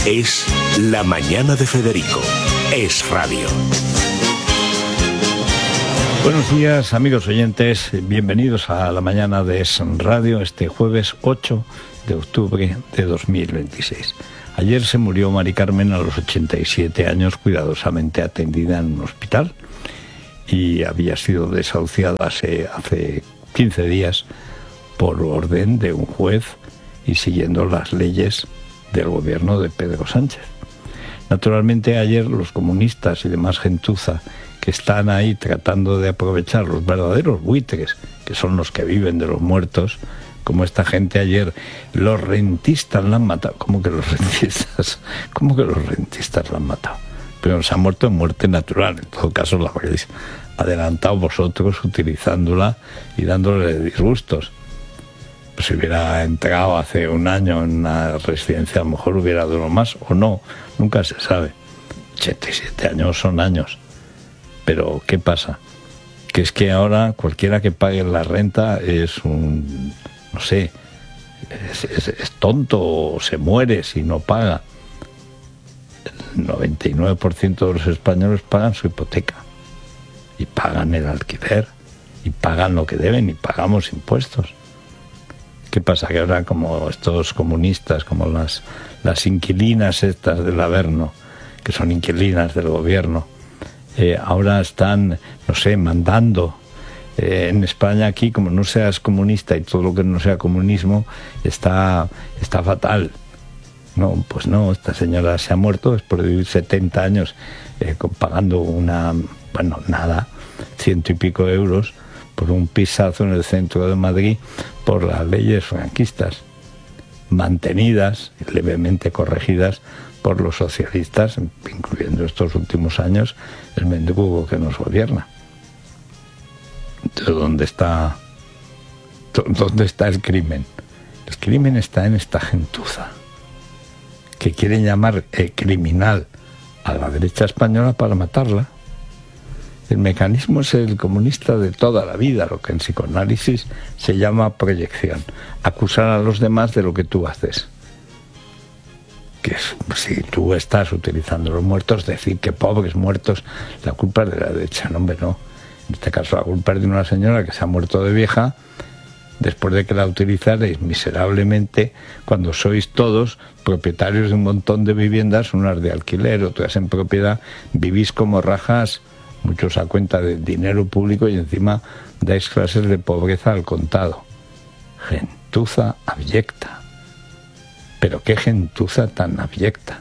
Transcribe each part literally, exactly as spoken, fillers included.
Es La Mañana de Federico. Es radio. Buenos días, amigos oyentes. Bienvenidos a La Mañana de Es Radio, este jueves ocho de octubre de dos mil veintiséis. Ayer se murió Mari Carmen a los ochenta y siete años, cuidadosamente atendida en un hospital, y había sido desahuciada hace, hace quince días por orden de un juez y siguiendo las leyes del gobierno de Pedro Sánchez. Naturalmente, ayer los comunistas y demás gentuza que están ahí tratando de aprovechar los verdaderos buitres, que son los que viven de los muertos, como esta gente ayer, los rentistas la han matado. ¿Cómo que los rentistas? ¿Cómo que los rentistas la han matado? Pero se ha muerto en muerte natural. En todo caso, la habréis adelantado vosotros utilizándola y dándole disgustos. Pues si hubiera entrado hace un año en una residencia, a lo mejor hubiera durado más o no. Nunca se sabe. ochenta y siete años son años. Pero, ¿qué pasa? Que es que ahora cualquiera que pague la renta es un... no sé, es, es, es tonto o se muere si no paga. El noventa y nueve por ciento de los españoles pagan su hipoteca y pagan el alquiler y pagan lo que deben y pagamos impuestos. ¿Qué pasa? Que ahora, como estos comunistas, como las, las inquilinas estas del Averno, que son inquilinas del gobierno, eh, ahora están, no sé, mandando. Eh, en España, aquí, como no seas comunista y todo lo que no sea comunismo está, está fatal. No, pues no, esta señora se ha muerto después de vivir setenta años eh, pagando una, bueno, nada, ciento y pico de euros por un pisazo en el centro de Madrid por las leyes franquistas, mantenidas y levemente corregidas por los socialistas, incluyendo estos últimos años el mendrugo que nos gobierna. Entonces, ¿dónde está, ¿dónde está el crimen? El crimen está en esta gentuza que quieren llamar eh, criminal a la derecha española para matarla. El mecanismo es el comunista de toda la vida, lo que en psicoanálisis se llama proyección. Acusar a los demás de lo que tú haces. Que es, si tú estás utilizando los muertos, decir que pobres muertos, la culpa es de la derecha. No, hombre, no. En este caso la culpa es de una señora que se ha muerto de vieja después de que la utilizaréis miserablemente cuando sois todos propietarios de un montón de viviendas, unas de alquiler, otras en propiedad, vivís como rajas, muchos a cuenta del dinero público y encima dais clases de pobreza al contado. Gentuza abyecta. Pero qué gentuza tan abyecta.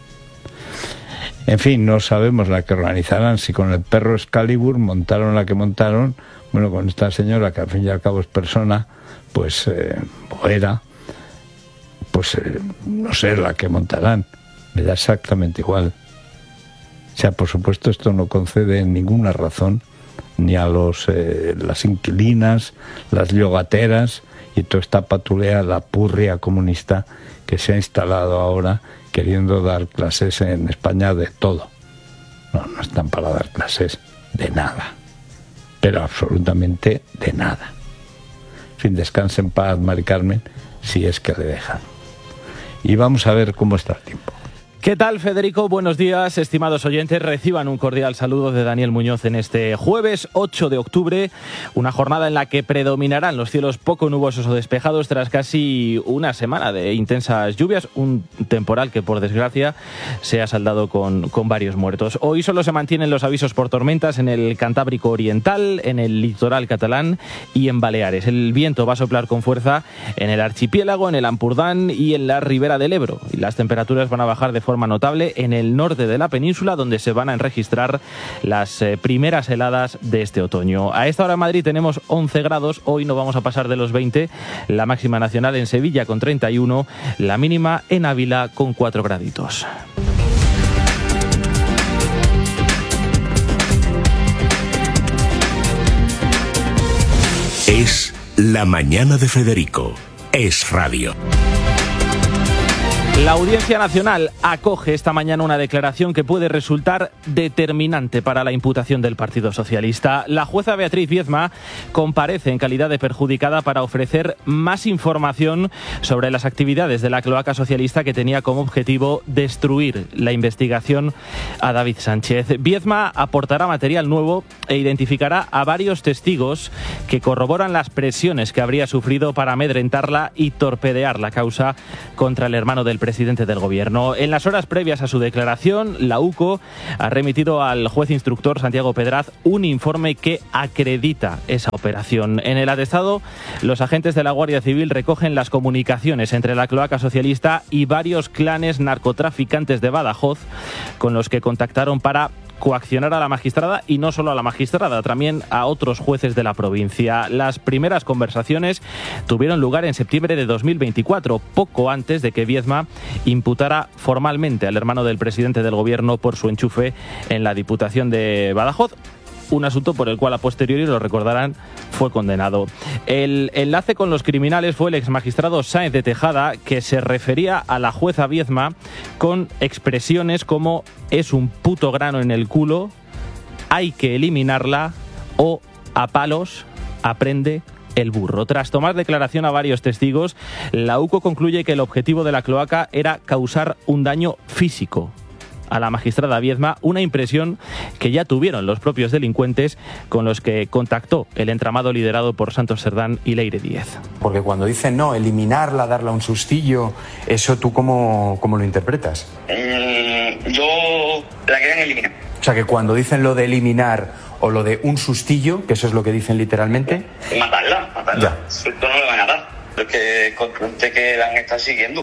En fin, no sabemos la que organizarán, si con el perro Excalibur montaron la que montaron, bueno, con esta señora que al fin y al cabo es persona, pues, eh, o era, pues, eh, no sé la que montarán, me da exactamente igual. O sea, por supuesto, esto no concede ninguna razón ni a los eh, las inquilinas, las yogateras y toda esta patulea, la purria comunista que se ha instalado ahora queriendo dar clases en España de todo. No, no están para dar clases de nada, pero absolutamente de nada. En fin, descanse en paz, Mari Carmen, si es que le dejan. Y vamos a ver cómo está el tiempo. ¿Qué tal, Federico? Buenos días, estimados oyentes. Reciban un cordial saludo de Daniel Muñoz en este jueves ocho de octubre, una jornada en la que predominarán los cielos poco nubosos o despejados tras casi una semana de intensas lluvias, un temporal que, por desgracia, se ha saldado con, con varios muertos. Hoy solo se mantienen los avisos por tormentas en el Cantábrico Oriental, en el litoral catalán y en Baleares. El viento va a soplar con fuerza en el archipiélago, en el Ampurdán y en la Ribera del Ebro. Y las temperaturas van a bajar de forma notable en el norte de la península, donde se van a registrar las eh, primeras heladas de este otoño. A esta hora en Madrid tenemos once grados, hoy no vamos a pasar de los veinte, la máxima nacional en Sevilla con treinta y uno, la mínima en Ávila con cuatro graditos. Es La Mañana de Federico. Es radio. La Audiencia Nacional acoge esta mañana una declaración que puede resultar determinante para la imputación del Partido Socialista. La jueza Beatriz Viezma comparece en calidad de perjudicada para ofrecer más información sobre las actividades de la cloaca socialista que tenía como objetivo destruir la investigación a David Sánchez. Viezma aportará material nuevo e identificará a varios testigos que corroboran las presiones que habría sufrido para amedrentarla y torpedear la causa contra el hermano del presidente presidente del Gobierno. En las horas previas a su declaración, la U C O ha remitido al juez instructor Santiago Pedraz un informe que acredita esa operación. En el atestado, los agentes de la Guardia Civil recogen las comunicaciones entre la cloaca socialista y varios clanes narcotraficantes de Badajoz con los que contactaron para coaccionar a la magistrada, y no solo a la magistrada, también a otros jueces de la provincia. Las primeras conversaciones tuvieron lugar en septiembre de dos mil veinticuatro, poco antes de que Viezma imputara formalmente al hermano del presidente del Gobierno por su enchufe en la Diputación de Badajoz. Un asunto por el cual a posteriori, lo recordarán, fue condenado. El enlace con los criminales fue el exmagistrado Sáenz de Tejada, que se refería a la jueza Viezma con expresiones como "es un puto grano en el culo", "hay que eliminarla" o "a palos aprende el burro". Tras tomar declaración a varios testigos, la U C O concluye que el objetivo de la cloaca era causar un daño físico a la magistrada Viezma, una impresión que ya tuvieron los propios delincuentes con los que contactó el entramado liderado por Santos Cerdán y Leire Díez. Porque cuando dicen no, eliminarla, darle un sustillo, ¿eso tú cómo, cómo lo interpretas? Mm, yo la querían eliminar. O sea, que cuando dicen lo de eliminar o lo de un sustillo, que eso es lo que dicen literalmente... Matarla, matarla. Ya. Esto no le van a dar. Es que consciente que la han estado siguiendo.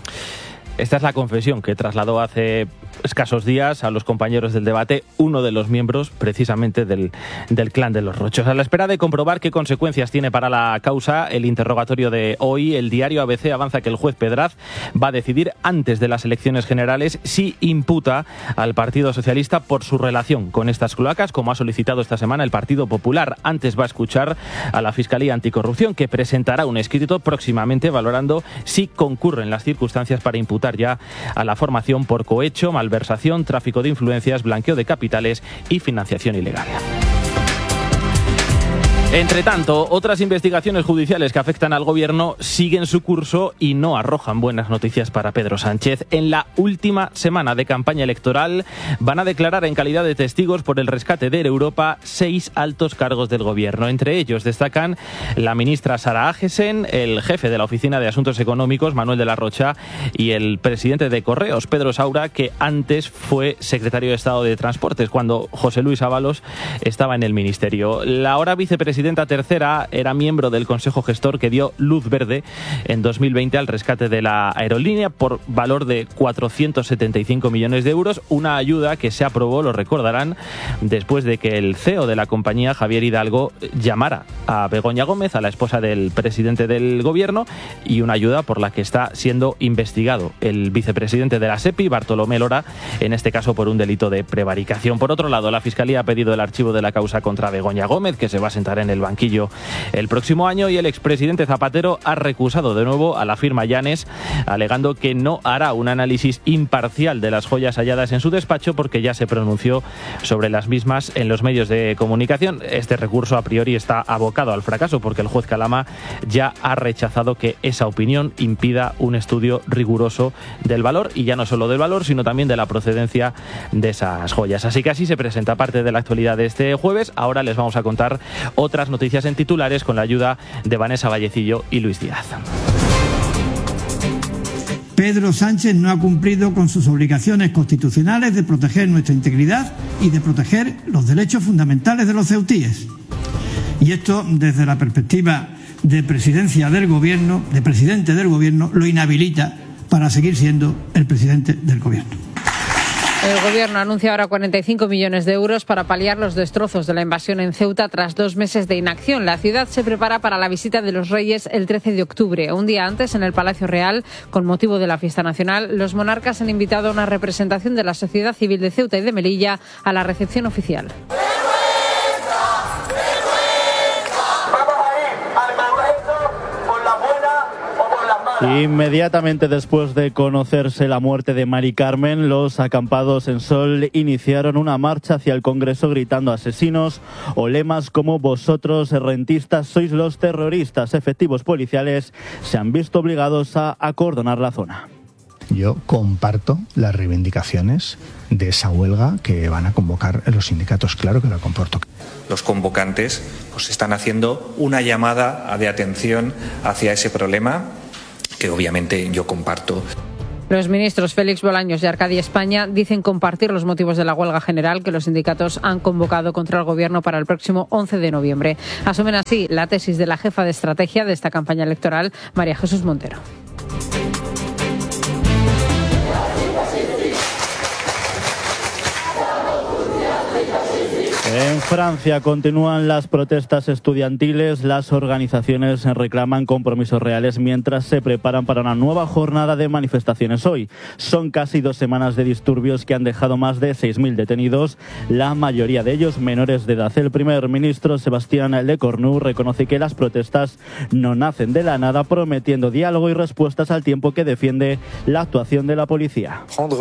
Esta es la confesión que trasladó hace escasos días a los compañeros del debate uno de los miembros precisamente del, del clan de los Rochos. A la espera de comprobar qué consecuencias tiene para la causa el interrogatorio de hoy, el diario A B C avanza que el juez Pedraz va a decidir antes de las elecciones generales si imputa al Partido Socialista por su relación con estas cloacas, como ha solicitado esta semana el Partido Popular. Antes va a escuchar a la Fiscalía Anticorrupción, que presentará un escrito próximamente valorando si concurren las circunstancias para imputar ya a la formación por cohecho, malversación, tráfico de influencias, blanqueo de capitales y financiación ilegal. Entre tanto, otras investigaciones judiciales que afectan al Gobierno siguen su curso y no arrojan buenas noticias para Pedro Sánchez. En la última semana de campaña electoral van a declarar en calidad de testigos por el rescate de Europa seis altos cargos del Gobierno. Entre ellos destacan la ministra Sara Agesen, el jefe de la Oficina de Asuntos Económicos, Manuel de la Rocha, y el presidente de Correos, Pedro Saura, que antes fue secretario de Estado de Transportes, cuando José Luis Ábalos estaba en el ministerio. La ahora vicepresidenta Presidenta tercera era miembro del Consejo Gestor que dio luz verde en dos mil veinte al rescate de la aerolínea por valor de cuatrocientos setenta y cinco millones de euros, una ayuda que se aprobó, lo recordarán, después de que el C E O de la compañía, Javier Hidalgo, llamara a Begoña Gómez, a la esposa del presidente del Gobierno, y una ayuda por la que está siendo investigado el vicepresidente de la SEPI, Bartolomé Lora, en este caso por un delito de prevaricación. Por otro lado, la Fiscalía ha pedido el archivo de la causa contra Begoña Gómez, que se va a sentar en el banquillo el próximo año, y el expresidente Zapatero ha recusado de nuevo a la firma Llanes, alegando que no hará un análisis imparcial de las joyas halladas en su despacho porque ya se pronunció sobre las mismas en los medios de comunicación. Este recurso a priori está abocado al fracaso porque el juez Calama ya ha rechazado que esa opinión impida un estudio riguroso del valor, y ya no solo del valor, sino también de la procedencia de esas joyas. Así que así se presenta parte de la actualidad de este jueves. Ahora les vamos a contar otras noticias en titulares con la ayuda de Vanessa Vallecillo y Luis Díaz. Pedro Sánchez no ha cumplido con sus obligaciones constitucionales de proteger nuestra integridad y de proteger los derechos fundamentales de los ceutíes. Y esto, desde la perspectiva de presidencia del Gobierno, de presidente del Gobierno, lo inhabilita para seguir siendo el presidente del Gobierno. El Gobierno anuncia ahora cuarenta y cinco millones de euros para paliar los destrozos de la invasión en Ceuta tras dos meses de inacción. La ciudad se prepara para la visita de los Reyes el trece de octubre. Un día antes, en el Palacio Real, con motivo de la fiesta nacional, los monarcas han invitado a una representación de la sociedad civil de Ceuta y de Melilla a la recepción oficial. Inmediatamente después de conocerse la muerte de Mari Carmen, los acampados en Sol iniciaron una marcha hacia el Congreso gritando asesinos o lemas como vosotros, rentistas, sois los terroristas. Efectivos policiales se han visto obligados a acordonar la zona. Yo comparto las reivindicaciones de esa huelga que van a convocar los sindicatos, claro que lo comporto. Los convocantes pues están haciendo una llamada de atención hacia ese problema que obviamente yo comparto. Los ministros Félix Bolaños y Arcadia España dicen compartir los motivos de la huelga general que los sindicatos han convocado contra el Gobierno para el próximo once de noviembre. Asumen así la tesis de la jefa de estrategia de esta campaña electoral, María Jesús Montero. En Francia continúan las protestas estudiantiles. Las organizaciones reclaman compromisos reales mientras se preparan para una nueva jornada de manifestaciones hoy. Son casi dos semanas de disturbios que han dejado más de seis mil detenidos, la mayoría de ellos menores de edad. El primer ministro Sébastien Lecornu reconoce que las protestas no nacen de la nada, prometiendo diálogo y respuestas al tiempo que defiende la actuación de la policía.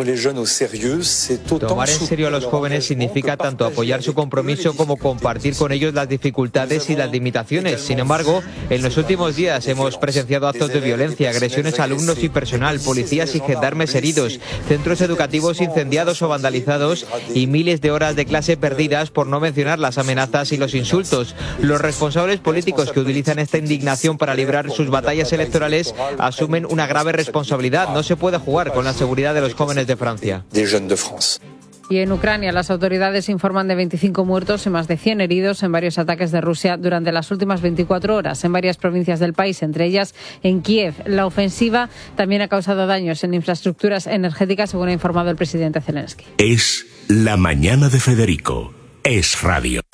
Tomar en serio a los jóvenes significa tanto apoyar su compromiso como compartir con ellos las dificultades y las limitaciones. Sin embargo, en los últimos días hemos presenciado actos de violencia, agresiones a alumnos y personal, policías y gendarmes heridos, centros educativos incendiados o vandalizados y miles de horas de clase perdidas, por no mencionar las amenazas y los insultos. Los responsables políticos que utilizan esta indignación para librar sus batallas electorales asumen una grave responsabilidad. No se puede jugar con la seguridad de los jóvenes de Francia. Y en Ucrania, las autoridades informan de veinticinco muertos y más de cien heridos en varios ataques de Rusia durante las últimas veinticuatro horas en varias provincias del país, entre ellas en Kiev. La ofensiva también ha causado daños en infraestructuras energéticas, según ha informado el presidente Zelensky. Es la mañana de Federico. Es radio.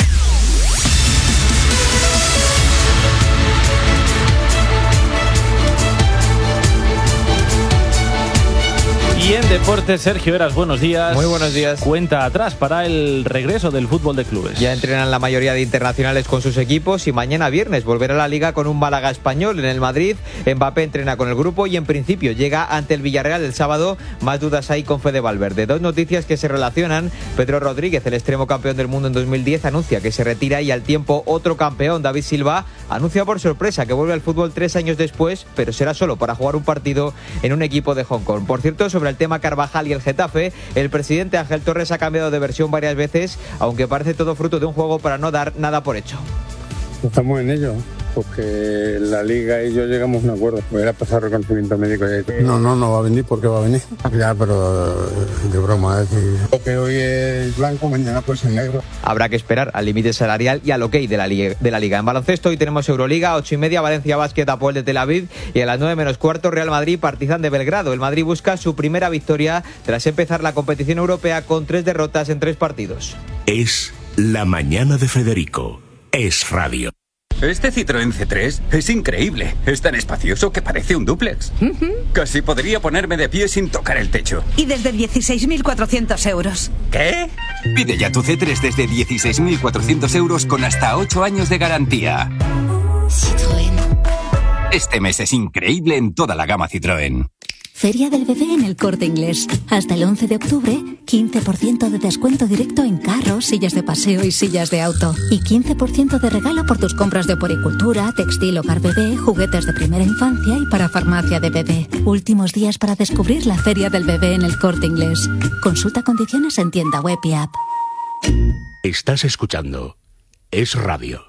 Y en deportes, Sergio Eras, buenos días. Muy buenos días. Cuenta atrás para el regreso del fútbol de clubes. Ya entrenan la mayoría de internacionales con sus equipos y mañana viernes volverá a la Liga con un Málaga español. En el Madrid, Mbappé entrena con el grupo y en principio llega ante el Villarreal el sábado. Más dudas hay con Fede Valverde. Dos noticias que se relacionan. Pedro Rodríguez, el extremo campeón del mundo en dos mil diez, anuncia que se retira y al tiempo otro campeón, David Silva, anuncia por sorpresa que vuelve al fútbol tres años después, pero será solo para jugar un partido en un equipo de Hong Kong. Por cierto, sobre el tema Carvajal y el Getafe, el presidente Ángel Torres ha cambiado de versión varias veces, aunque parece todo fruto de un juego para no dar nada por hecho. Estamos en ello, porque la Liga y yo llegamos a un acuerdo. Voy a pasar reconocimiento médico. No, no, no va a venir porque va a venir. Ya, pero de broma, es decir, lo que hoy es blanco, mañana pues es negro. Habrá que esperar al límite salarial y al ok de la, liga, de la Liga. En baloncesto hoy tenemos Euroliga, ocho y media, Valencia Basket, Apoel de Tel Aviv, y a las nueve menos cuarto, Real Madrid, Partizan de Belgrado. El Madrid busca su primera victoria tras empezar la competición europea con tres derrotas en tres partidos. Es la mañana de Federico. Es radio. Este Citroën C tres es increíble. Es tan espacioso que parece un dúplex. Uh-huh. Casi podría ponerme de pie sin tocar el techo. Y desde dieciséis mil cuatrocientos euros. ¿Qué? Pide ya tu C tres desde dieciséis mil cuatrocientos euros con hasta ocho años de garantía. Citroën. Este mes es increíble en toda la gama Citroën. Feria del Bebé en El Corte Inglés. Hasta el once de octubre, quince por ciento de descuento directo en carros, sillas de paseo y sillas de auto. Y quince por ciento de regalo por tus compras de puericultura, textil, hogar bebé, juguetes de primera infancia y para farmacia de bebé. Últimos días para descubrir la Feria del Bebé en El Corte Inglés. Consulta condiciones en tienda web y app. Estás escuchando Es Radio.